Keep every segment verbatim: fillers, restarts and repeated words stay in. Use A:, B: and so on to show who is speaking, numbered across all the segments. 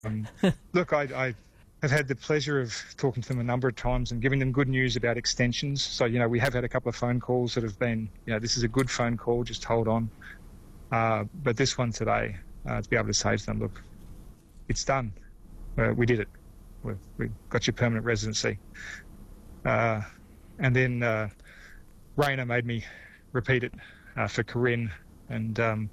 A: Um, look, I, I have had the pleasure of talking to them a number of times and giving them good news about extensions. So, you know, we have had a couple of phone calls that have been, you know, this is a good phone call, just hold on. Uh, but this one today, uh, to be able to say to them, look, it's done. Uh, we did it. We, we got your permanent residency. Uh, and then uh, Raina made me repeat it uh, for Corinne and um,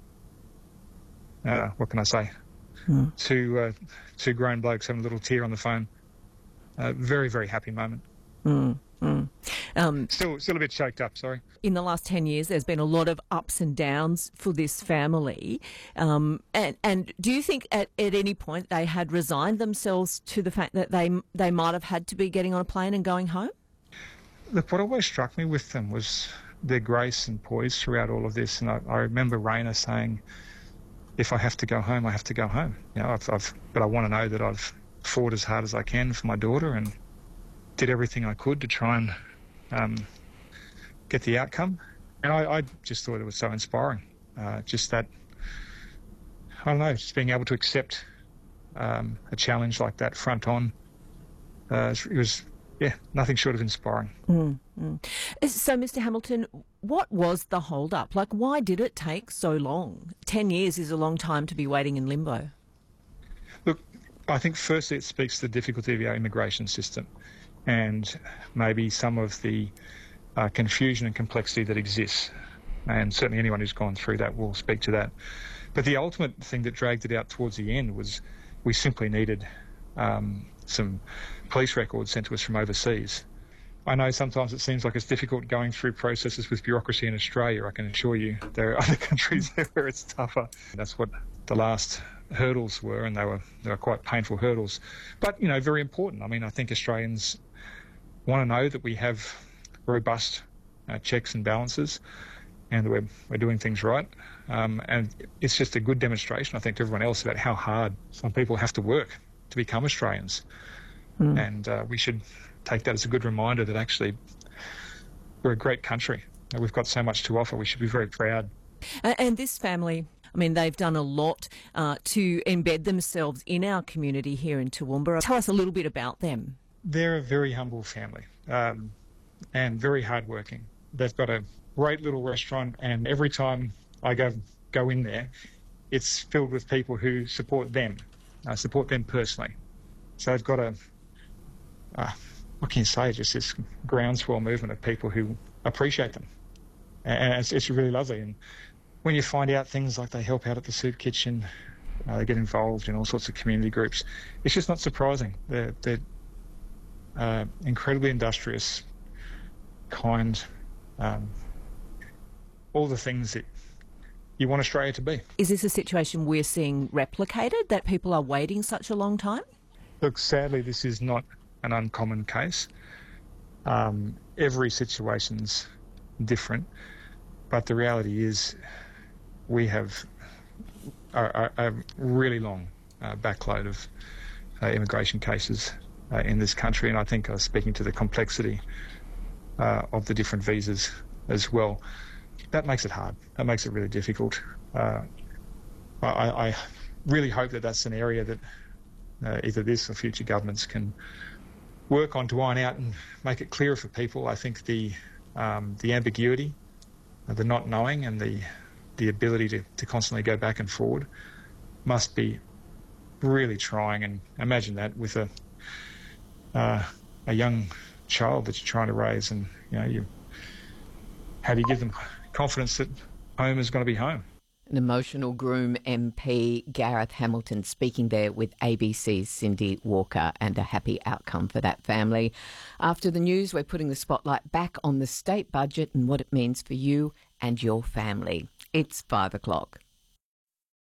A: uh, what can I say? Mm. Two, uh, two grown blokes having a little tear on the phone. Uh, very, very happy moment.
B: Mm, mm. Um,
A: still, still a bit choked up, sorry.
B: In the last ten years, there's been a lot of ups and downs for this family. Um, and, and do you think at, at any point they had resigned themselves to the fact that they they might have had to be getting on a plane and going home?
A: Look, what always struck me with them was their grace and poise throughout all of this. And I, I remember Raina saying, if I have to go home, I have to go home. You know, I've, I've, but I want to know that I've fought as hard as I can for my daughter and did everything I could to try and um, get the outcome. And I, I just thought it was so inspiring. Uh, just that, I don't know, just being able to accept um, a challenge like that front on. Uh, it was, yeah, nothing short of inspiring.
B: Mm, mm. So, Mister Hamilton, what was the hold-up? Like, why did it take so long? Ten years is a long time to be waiting in limbo.
A: Look, I think firstly it speaks to the difficulty of our immigration system and maybe some of the uh, confusion and complexity that exists. And certainly anyone who's gone through that will speak to that. But the ultimate thing that dragged it out towards the end was we simply needed um, some police records sent to us from overseas. I know sometimes it seems like it's difficult going through processes with bureaucracy in Australia. I can assure you there are other countries where it's tougher. That's what the last hurdles were, and they were they were quite painful hurdles. But, you know, very important. I mean, I think Australians want to know that we have robust uh, checks and balances and that we're, we're doing things right. Um, and it's just a good demonstration, I think, to everyone else about how hard some people have to work to become Australians. Mm. And uh, we should take that as a good reminder that actually we're a great country. We've got so much to offer. We should be very proud.
B: And this family, I mean, they've done a lot uh, to embed themselves in our community here in Toowoomba. Tell us a little bit about them.
A: They're a very humble family um, and very hardworking. They've got a great little restaurant, and every time I go go in there, it's filled with people who support them, uh, support them personally. So they've got a, uh, what can you say, just this groundswell movement of people who appreciate them. And it's, it's really lovely. And when you find out things like they help out at the soup kitchen, uh, they get involved in all sorts of community groups, it's just not surprising. They're, they're uh, incredibly industrious, kind, um, all the things that you want Australia to be.
B: Is this a situation we're seeing replicated, that people are waiting such a long time?
A: Look, sadly, this is not an uncommon case. Um, every situation's different, but the reality is we have a, a, a really long uh, backload of uh, immigration cases uh, in this country, and I think I was speaking to the complexity uh, of the different visas as well. That makes it hard. That makes it really difficult. Uh, I, I really hope that that's an area that uh, either this or future governments can work on to iron out and make it clearer for people. I think the um, the ambiguity, the not knowing, and the the ability to, to constantly go back and forward must be really trying. And imagine that with a uh, a young child that you're trying to raise, and you know, you how do you give them confidence that home is going to be home?
C: An emotional Groom M P Gareth Hamilton speaking there with A B C's Cindy Walker, and a happy outcome for that family. After the news, we're putting the spotlight back on the state budget and what it means for you and your family. It's five o'clock.